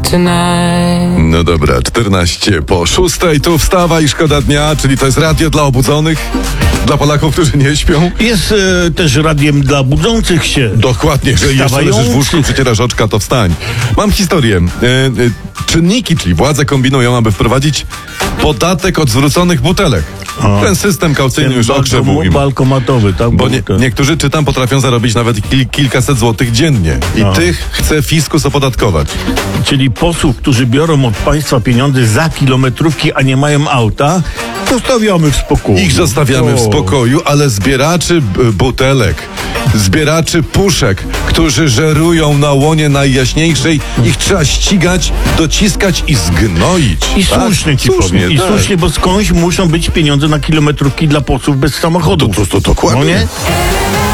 tonight. No dobra, 6:14. Tu Wstawa i Szkoda Dnia, czyli to jest radio dla obudzonych, dla Polaków, którzy nie śpią. Jest też radiem dla budzących się. Dokładnie, jeżeli jeszcze leżysz w łóżku, przecierasz oczka, to wstań. Mam historię. Czynniki, czyli władze kombinują, aby wprowadzić podatek od zwróconych butelek. Ten system kaucyjny już ogrzewał im. Bankomatowy, tak? Bo niektórzy, czytam, potrafią zarobić nawet kilkaset złotych dziennie. I tych chce fiskus opodatkować. Czyli posłów, którzy biorą od państwa pieniądze za kilometrówki, a nie mają auta, zostawiamy w spokoju. Ich zostawiamy w spokoju, ale zbieraczy butelek, zbieraczy puszek, którzy żerują na łonie najjaśniejszej, ich trzeba ścigać, dociskać i zgnoić. I słusznie ci powiem. I słusznie, bo skądś muszą być pieniądze na kilometrówki dla posłów bez samochodu. To dokładnie. No nie?